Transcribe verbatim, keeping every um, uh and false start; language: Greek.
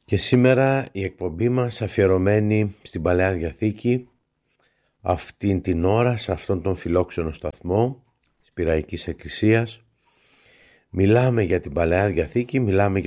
Και σήμερα η εκπομπή μας αφιερωμένη στην Παλαιά Διαθήκη, αυτήν την ώρα, σε αυτόν τον φιλόξενο σταθμό της Πειραϊκής Εκκλησίας. Μιλάμε για την Παλαιά Διαθήκη, μιλάμε